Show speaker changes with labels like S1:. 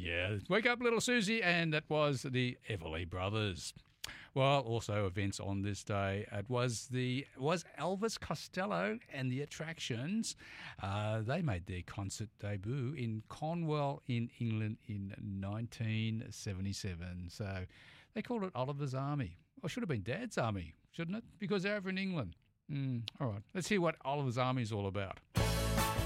S1: Yeah, Wake Up Little Susie, and that was the Everly Brothers. Well, also events on this day. It was Elvis Costello and the Attractions. They made their concert debut in Cornwall in England in 1977. So they called it Oliver's Army. Or should have been Dad's Army, shouldn't it? Because they're over in England. All right, let's hear what Oliver's Army is all about.